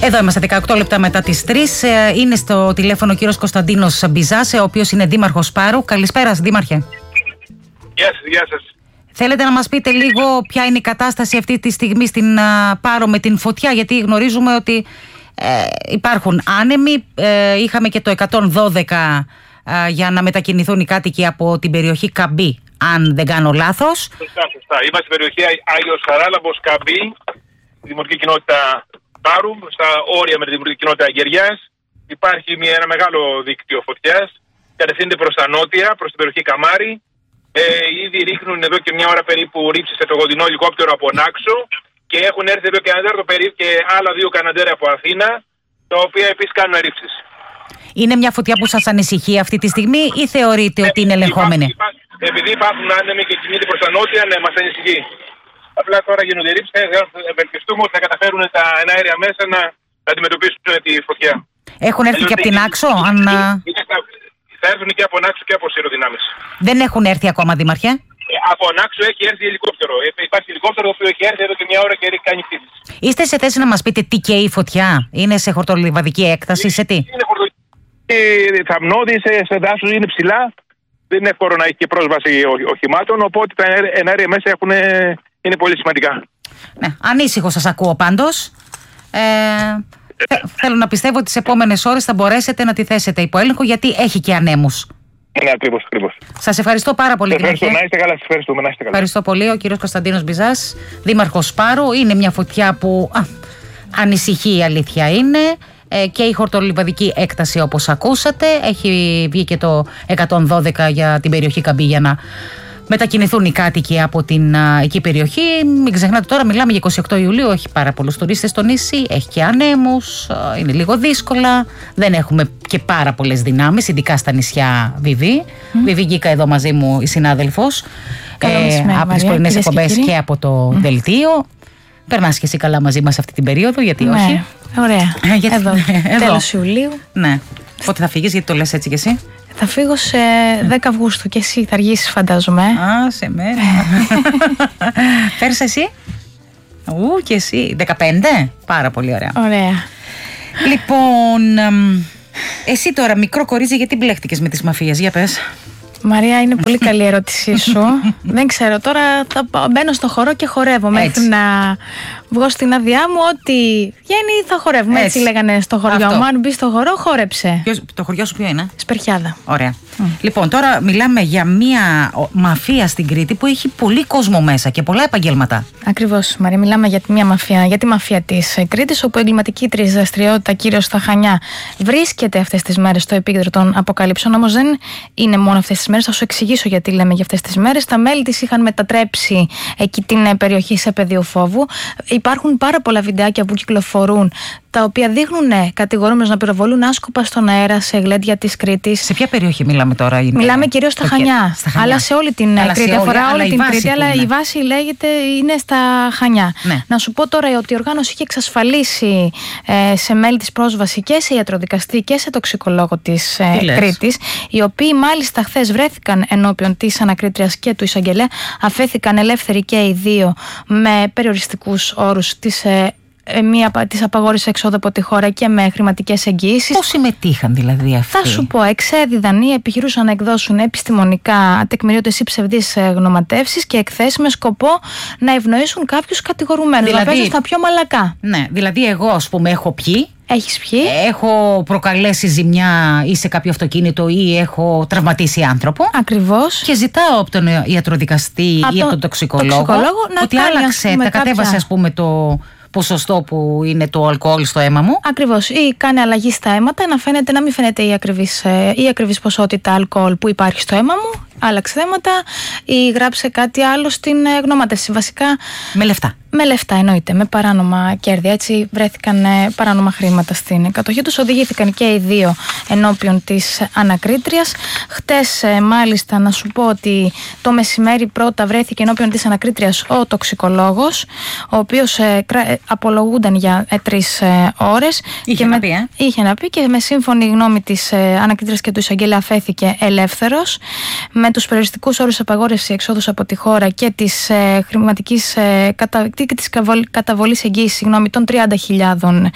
Εδώ είμαστε 18 λεπτά μετά τις 3. Είναι στο τηλέφωνο ο κύριος Κωνσταντίνος Μπιζάς, ο οποίος είναι δήμαρχος Πάρου. Καλησπέρα, δήμαρχε. Γεια σας. Θέλετε να μας πείτε λίγο ποια είναι η κατάσταση αυτή τη στιγμή στην Πάρο με την φωτιά, γιατί γνωρίζουμε ότι υπάρχουν άνεμοι. Είχαμε και το 112 για να μετακινηθούν οι κάτοικοι από την περιοχή Καμπή, αν δεν κάνω λάθος. Σωστά. Είμαστε στην περιοχή Άγιος Χαράλαμπος, Καμπή, δημοτική κοινότητα Πάρου, στα όρια με τη δημοτική κοινότητα Αγγεριάς. Υπάρχει ένα μεγάλο δίκτυο φωτιάς. Κατευθύνεται προς τα νότια, προς την περιοχή Καμάρη. Ήδη ρίχνουν εδώ και μια ώρα περίπου ρύψησε το κοντινό ελικόπτερο από Νάξο και έχουν έρθει εδώ και και άλλα δύο καναντέρ από Αθήνα, τα οποία επίσης κάνουν ρύψεις. Είναι μια φωτιά που σας ανησυχεί αυτή τη στιγμή ή θεωρείτε ότι είναι ελεγχόμενη? Επειδή υπάρχουν άνεμοι και κινείται προς τα νότια, ναι, μας ανησυχεί. Απλά τώρα γίνονται ρύψεις, ευελπιστούμε ότι θα καταφέρουν τα εναέρια μέσα να αντιμετωπίσουν τη φωτιά. Έχουν έρθει και από την Άξο? Θα έρθουν και από Νάξο και από σειροδυνάμεις. Δεν έχουν έρθει ακόμα, δήμαρχε? Από Νάξο έχει έρθει ελικόπτερο. Υπάρχει ελικόπτερο το οποίο έχει έρθει εδώ και μια ώρα και έχει κάνει πτήσεις. Είστε σε θέση να μας πείτε τι καίει η φωτιά? Είναι σε χορτολιβαδική έκταση, σε τι? Είναι χορτολιβαδική, θαμνώδη, σε δάσους, είναι ψηλά. Δεν είναι εύκολο να έχει και πρόσβαση οχημάτων, οπότε τα εναέρια μέσα είναι πολύ σημαντικά. Ναι, ανήσυχο σας ακούω πάντως. Θέλω να πιστεύω ότι τις επόμενες ώρες θα μπορέσετε να τη θέσετε υπό έλεγχο, γιατί έχει και ανέμους. Ναι, ακριβώς. Σας ευχαριστώ πάρα πολύ. Ευχαριστώ, να είστε καλά. Ευχαριστώ πολύ. Ο κύριος Κωνσταντίνος Μπιζάς, δήμαρχος Πάρου. Είναι μια φωτιά που ανησυχεί, η αλήθεια είναι. Και η χορτολιβαδική έκταση, όπως ακούσατε. Έχει βγει και το 112 για την περιοχή Καμπή για να μετακινηθούν οι κάτοικοι από την εκεί περιοχή. Μην ξεχνάτε, τώρα μιλάμε για 28 Ιουλίου, έχει πάρα πολλούς τουρίστες στο νησί, έχει και ανέμους, είναι λίγο δύσκολα. Δεν έχουμε και πάρα πολλές δυνάμεις, ειδικά στα νησιά Βιβί. Βιβί Γκίκα εδώ μαζί μου, η συνάδελφος, από τις πρωινές εκπομπές και από το δελτίο. Περνάς και εσύ καλά μαζί μας αυτή την περίοδο, γιατί όχι? Ωραία. Εδώ. Τέλος Ιουλίου. Ναι. Πότε θα φύγεις, γιατί το λες έτσι κι εσύ? Θα φύγω σε 10 Αυγούστου και εσύ θα αργήσεις, φαντάζομαι. Σε μέρα. Πέρσι εσύ? Και εσύ. 15. Πάρα πολύ ωραία. Ωραία. Λοιπόν, εσύ τώρα, μικρό κορίτσι, γιατί μπλέχτηκες με τις μαφίες? Για πες. Μαρία, είναι πολύ καλή η ερώτησή σου. Δεν ξέρω, τώρα θα μπαίνω στο χορό και χορεύω. Μέχρι να βγω στην άδειά μου, ό,τι βγαίνει θα χορεύουμε. Έτσι λέγανε στο χωριό μου. Αν μπει στο χορό, χόρεψε. Το χωριό σου ποιο είναι? Σπερχιάδα. Ωραία. Λοιπόν, τώρα μιλάμε για μια μαφία στην Κρήτη που έχει πολύ κόσμο μέσα και πολλά επαγγέλματα. Ακριβώς, Μαρία, μιλάμε για μια μαφία, για τη μαφία της Κρήτης, όπου η εγκληματική δραστηριότητα, κυρίως στα Χανιά, βρίσκεται αυτές τις μέρες στο επίκεντρο των αποκαλύψεων. Όμως δεν είναι μόνο αυτές τις μέρες, θα σου εξηγήσω γιατί λέμε για αυτές τις μέρες. Τα μέλη της είχαν μετατρέψει εκεί την περιοχή σε πεδίο φόβου. Υπάρχουν πάρα πολλά βιντεάκια που κυκλοφορούν, τα οποία δείχνουν κατηγορούμενους να πυροβολούν άσκοπα στον αέρα σε γλέντια της Κρήτης. Σε ποια περιοχή μιλάμε τώρα? Μιλάμε κυρίως στα Χανιά. Αλλά σε όλη την Κρήτη. Αφορά όλη την Κρήτη, αλλά η βάση λέγεται είναι στα Χανιά. Ναι. Να σου πω τώρα ότι η οργάνωση είχε εξασφαλίσει σε μέλη της πρόσβαση και σε ιατροδικαστή και σε τοξικολόγο της Κρήτης, οι οποίοι μάλιστα χθες βρέθηκαν ενώπιον της ανακρίτριας και του εισαγγελέα. Αφέθηκαν ελεύθεροι και οι δύο με περιοριστικούς όρους της απαγόρευσης εξόδου από τη χώρα και με χρηματικές εγγυήσεις. Πώς συμμετείχαν δηλαδή αυτοί? Θα σου πω, εξέδιδαν ή επιχειρούσαν να εκδώσουν επιστημονικά τεκμηριώτες ή ψευδείς γνωματεύσεις και εκθέσεις με σκοπό να ευνοήσουν κάποιους κατηγορουμένους. Δηλαδή, να παίζουν στα πιο μαλακά. Ναι, δηλαδή εγώ, ας πούμε, έχω πιει. Έχεις πιει. Έχω προκαλέσει ζημιά ή σε κάποιο αυτοκίνητο ή έχω τραυματίσει άνθρωπο. Ακριβώς. Και ζητάω από τον ιατροδικαστή ή από τον τοξικολόγο ότι άλλαξε, τα κατέβασε, ας πούμε, το ποσοστό που είναι το αλκοόλ στο αίμα μου. Ακριβώς. Ή κάνει αλλαγή στα αίματα, να μην φαίνεται η ακριβής ποσότητα αλκοόλ που υπάρχει στο αίμα μου. Άλλαξε θέματα ή γράψε κάτι άλλο στην γνωμάτευση. Βασικά. Με λεφτά. Με λεφτά, εννοείται. Με παράνομα κέρδη. Έτσι βρέθηκαν παράνομα χρήματα στην κατοχή τους. Οδηγήθηκαν και οι δύο ενώπιον της ανακρίτριας. Χτες, μάλιστα, να σου πω ότι το μεσημέρι πρώτα βρέθηκε ενώπιον της ανακρίτριας ο τοξικολόγος, ο οποίος απολογούνταν για 3 ώρες. Είχε να πει και με σύμφωνη γνώμη της ανακρίτριας και του εισαγγελέα αφέθηκε ελεύθερος. Με τους περιοριστικούς όρους απαγόρευση εξόδους από τη χώρα και της χρηματικής καταβολής εγγύησης των 30.000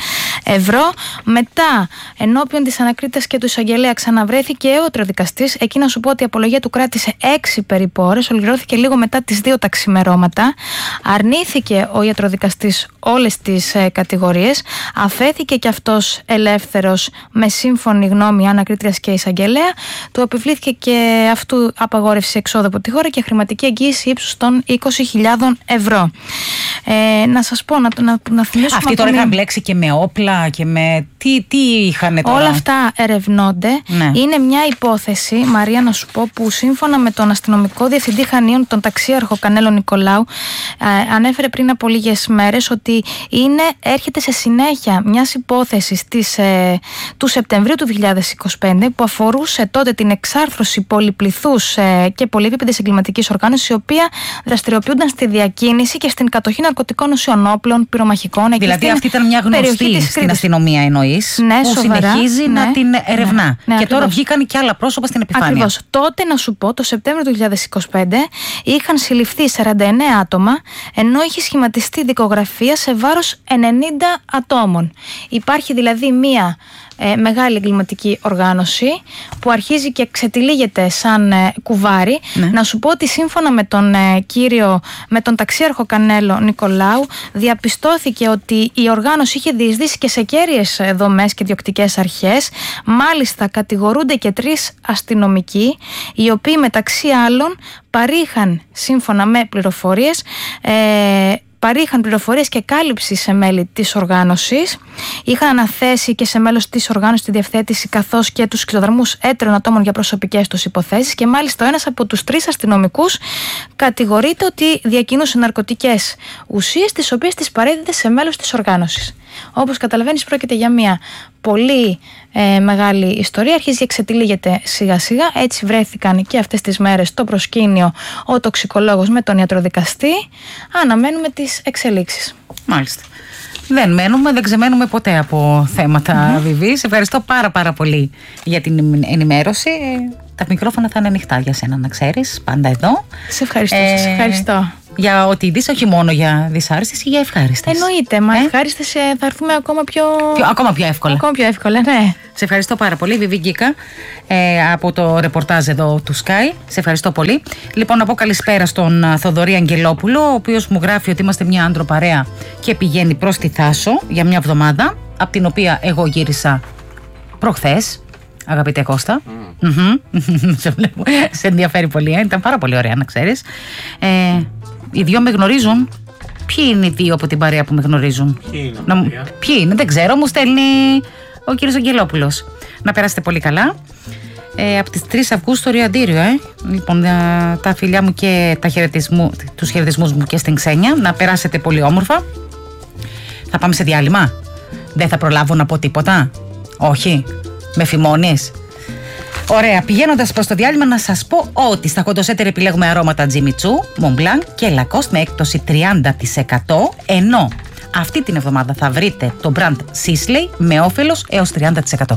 ευρώ. Μετά, ενώπιον της ανακρίτριας και του εισαγγελέα, ξαναβρέθηκε ο ιατροδικαστής. Εκεί να σου πω ότι η απολογία του κράτησε 6 περίπου ώρες, ολοκληρώθηκε λίγο μετά τις 2 τα ξημερώματα. Αρνήθηκε ο ιατροδικαστής όλες τις κατηγορίες. Αφέθηκε και αυτός ελεύθερος με σύμφωνη γνώμη ανακρίτριας και εισαγγελέα. Του επιβλήθηκε και αυτού απαγόρευση εξόδου από τη χώρα και χρηματική εγγύηση ύψους των 20.000 ευρώ. Να σας πω, να θυμίσουμε. Αυτοί τώρα είχαν μπλέξει και με όπλα και με. Τι είχαν τώρα? Όλα αυτά ερευνώνται. Ναι. Είναι μια υπόθεση, Μαρία, να σου πω, που σύμφωνα με τον αστυνομικό διευθυντή Χανίων, τον ταξίαρχο Κανέλο Νικολάου, ανέφερε πριν από λίγες μέρες ότι έρχεται σε συνέχεια μιας υπόθεσης του Σεπτεμβρίου του 2025 που αφορούσε τότε την εξάρθρωση πολυπληθούς και πολυεπίπεδης εγκληματικής οργάνωσης, η οποία δραστηριοποιούνταν στη διακίνηση και στην κατοχή ναρκωτικών ουσιών, όπλων, πυρομαχικών. Δηλαδή αυτή ήταν μια γνωστή στην αστυνομία, εννοείς, ναι, που σοβαρά, συνεχίζει να την ερευνά. Ναι, και τώρα βγήκαν και άλλα πρόσωπα στην επιφάνεια. Ακριβώς. Τότε, να σου πω, το Σεπτέμβριο του 2025 είχαν συλληφθεί 49 άτομα, ενώ είχε σχηματιστεί δικογραφία σε βάρος 90 ατόμων. Υπάρχει δηλαδή μία μεγάλη εγκληματική οργάνωση που αρχίζει και ξετυλίγεται σαν κουβάρι. Ναι. Να σου πω ότι σύμφωνα με τον ταξίαρχο Κανέλο Νικολάου, διαπιστώθηκε ότι η οργάνωση είχε διεισδύσει και σε κέρυες δομές και διοκτικές αρχές. Μάλιστα κατηγορούνται και 3 αστυνομικοί, οι οποίοι μεταξύ άλλων παρήχαν, σύμφωνα με πληροφορίες, και κάλυψη σε μέλη της οργάνωσης. Είχαν αναθέσει και σε μέλος της οργάνωσης τη διευθέτηση καθώς και τους κλειδοδαρμούς έτερων ατόμων για προσωπικές τους υποθέσεις. Και μάλιστα ένας από τους 3 αστυνομικούς κατηγορείται ότι διακινούσε ναρκωτικές ουσίες, τις οποίες τις παρέδιδε σε μέλος της οργάνωσης. Όπως καταλαβαίνεις, πρόκειται για μια πολύ μεγάλη ιστορία. Αρχίζει και εξετυλίγεται σιγά σιγά. Έτσι βρέθηκαν και αυτές τις μέρες στο προσκήνιο ο τοξικολόγος με τον ιατροδικαστή. Αναμένουμε τις εξελίξεις. Μάλιστα. Δεν ξεμένουμε ποτέ από θέματα Βιβί. Σε ευχαριστώ πάρα πολύ για την ενημέρωση. Τα μικρόφωνα θα είναι ανοιχτά για σένα, να ξέρεις, πάντα εδώ. Σε ευχαριστώ, σας ευχαριστώ. Για ό,τι δεις, όχι μόνο για δυσάρεστες, και για ευχάριστες. Εννοείται, μα ευχάριστες θα έρθουμε ακόμα πιο εύκολα. Ακόμα πιο εύκολα, ναι. Σε ευχαριστώ πάρα πολύ, Βιβί Γκίκα, από το ρεπορτάζ εδώ του Sky. Σε ευχαριστώ πολύ. Λοιπόν, να πω καλησπέρα στον Θοδωρή Αγγελόπουλο, ο οποίος μου γράφει ότι είμαστε μια άντρο-παρέα και πηγαίνει προς τη Θάσο για μια εβδομάδα, από την οποία εγώ γύρισα προχθές. Αγαπητέ Κώστα, σε ενδιαφέρει πολύ, ήταν πάρα πολύ ωραία, να ξέρεις. Οι 2 με γνωρίζουν. Ποιοι είναι οι 2 από την παρέα που με γνωρίζουν? Ποιοι είναι, δεν ξέρω, μου στέλνει ο κύριος Αγγελόπουλος. Να περάσετε πολύ καλά. Από τις 3 Αυγούστου στο Ριαντήριο, Λοιπόν, τα φιλιά μου και τους χαιρετισμούς μου και στην Ξένια. Να περάσετε πολύ όμορφα. Θα πάμε σε διάλειμμα? Δεν θα προλάβω να πω τίποτα? Όχι? Με φημώνεις? Ωραία, πηγαίνοντας προς το διάλειμμα να σας πω ότι στα Κοντοσέτερ επιλέγουμε αρώματα Jimmy Choo, Mont Blanc και Lacoste με έκπτωση 30%, ενώ αυτή την εβδομάδα θα βρείτε το brand Sisley με όφελος έως 30%.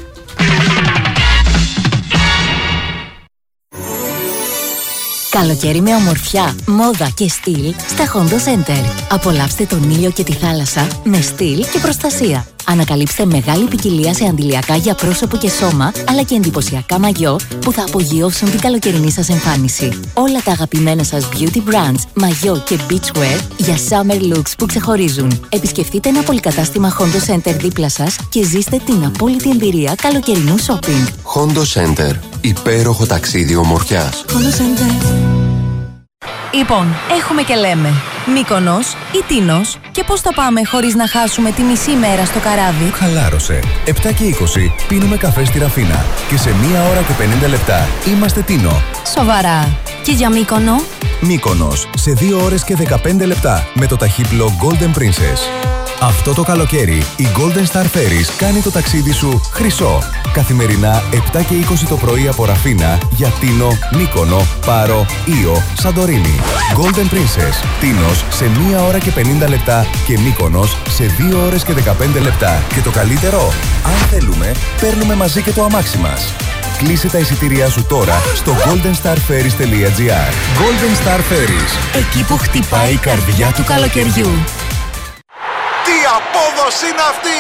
Καλοκαίρι με ομορφιά, μόδα και στυλ στα Hondo Center. Απολαύστε τον ήλιο και τη θάλασσα με στυλ και προστασία. Ανακαλύψτε μεγάλη ποικιλία σε αντιλιακά για πρόσωπο και σώμα, αλλά και εντυπωσιακά μαγιό που θα απογειώσουν την καλοκαιρινή σας εμφάνιση. Όλα τα αγαπημένα σας beauty brands, μαγιό και beachwear για summer looks που ξεχωρίζουν. Επισκεφτείτε ένα πολυκατάστημα Hondo Center δίπλα σας και ζήστε την απόλυτη εμπειρία καλοκαιρινού shopping. Hondo Center. Υπέροχο ταξίδι ομορφιάς. Hondo Center. Λοιπόν, έχουμε και λέμε Μύκονος ή Τίνος, και πώς θα πάμε χωρίς να χάσουμε τη μισή μέρα στο καράβι? Χαλάρωσε. 7 και 20 πίνουμε καφέ στη Ραφίνα και σε 1 ώρα και 50 λεπτά είμαστε Τίνο. Σοβαρά. Και για Μύκονο? Μύκονος σε 2 ώρες και 15 λεπτά με το ταχύπλο Golden Princess. Αυτό το καλοκαίρι η Golden Star Ferries κάνει το ταξίδι σου χρυσό. Καθημερινά 7 και 20 το πρωί από Ραφίνα για Τίνο, Μύκονο, Πάρο, Ήο, Σαντορίνη. Golden Princess, Τίνος σε 1 ώρα και 50 λεπτά και Μύκονος σε 2 ώρες και 15 λεπτά. Και το καλύτερο, αν θέλουμε, παίρνουμε μαζί και το αμάξι μας. Κλείσε τα εισιτήριά σου τώρα στο goldenstarferries.gr. Golden Star Ferries. Εκεί που χτυπάει η καρδιά του καλοκαιριού. Τι απόδοση είναι αυτή!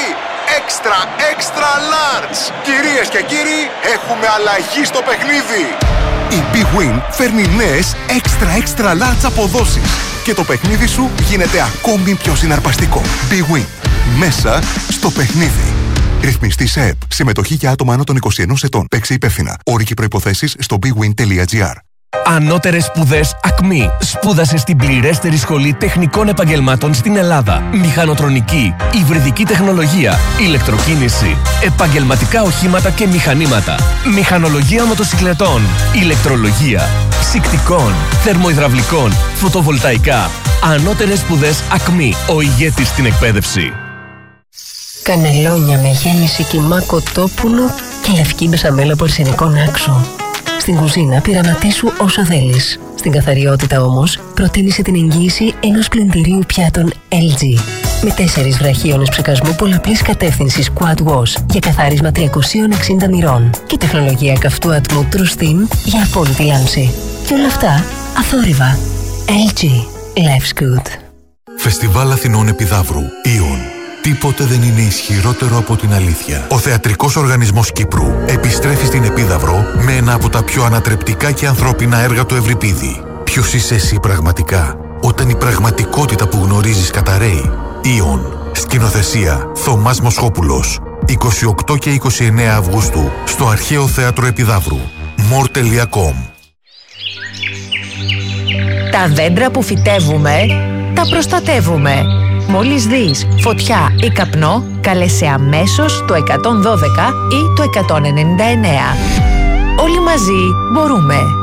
Extra large! Κυρίες και κύριοι, έχουμε αλλαγή στο παιχνίδι! Η Big Win φέρνει νέες extra large αποδόσεις και το παιχνίδι σου γίνεται ακόμη πιο συναρπαστικό. Big Win. Μέσα στο παιχνίδι. Ρυθμιστή σε ΕΠ. Συμμετοχή για άτομα άνω των 21 ετών. Παίξε υπεύθυνα. Όροι και προϋποθέσεις στο bigwin.gr. Ανώτερες σπουδές ΑΚΜΗ. Σπούδασε στην πληρέστερη σχολή τεχνικών επαγγελμάτων στην Ελλάδα. Μηχανοτρονική, υβριδική τεχνολογία, ηλεκτροκίνηση, επαγγελματικά οχήματα και μηχανήματα, μηχανολογία μοτοσικλετών, ηλεκτρολογία, ψυκτικών, θερμοϊδραυλικών, φωτοβολταϊκά. Ανώτερες σπουδές ΑΚΜΗ. Ο ηγέτης στην εκπαίδευση. Κανελόνια με γέμιση κιμά κοτόπουλο και λευκή μπεσαμέλα από αρσενικό άξο. Στην κουζίνα πειραματίσου όσο θέλεις. Στην καθαριότητα όμως, προτίμησε την εγγύηση ενός πλυντηρίου πιάτων LG. Με 4 βραχίονες ψεκασμού πολλαπλής κατεύθυνσης Quad Wash για καθάρισμα 360 μοιρών και τεχνολογία καυτού ατμού True Steam για απόλυτη λάμψη. Και όλα αυτά αθόρυβα. LG. Life's good. Φεστιβάλ Αθηνών Επιδαύρου. Ιον. Τίποτε δεν είναι ισχυρότερο από την αλήθεια. Ο Θεατρικός Οργανισμός Κύπρου επιστρέφει στην Επίδαυρο με ένα από τα πιο ανατρεπτικά και ανθρώπινα έργα του Ευρυπίδη. Ποιος είσαι εσύ πραγματικά, όταν η πραγματικότητα που γνωρίζεις καταραίει? Ιον. Σκηνοθεσία Θωμάς Μοσχόπουλος. 28 και 29 Αυγούστου στο Αρχαίο Θέατρο Επιδαύρου. more.com. Τα δέντρα που φυτεύουμε, τα προστατεύουμε. Μόλις δεις φωτιά ή καπνό, καλέσαι αμέσως το 112 ή το 199. Όλοι μαζί μπορούμε.